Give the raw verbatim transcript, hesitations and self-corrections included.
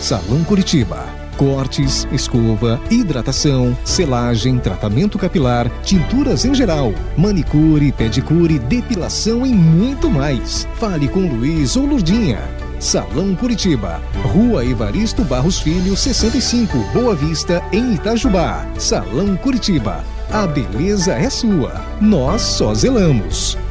Salão Curitiba. Cortes, escova, hidratação, selagem, tratamento capilar, tinturas em geral, manicure, pedicure, depilação e muito mais. Fale com Luiz ou Lurdinha. Salão Curitiba, Rua Evaristo Barros Filho, sessenta e cinco, Boa Vista, em Itajubá. Salão Curitiba, a beleza é sua, nós só zelamos.